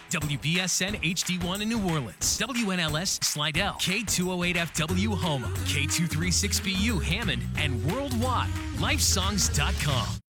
WBSN HD1 in New Orleans, WNLS Slidell, K208FW Houma, K236BU Hammond, and worldwide, lifesongs.com.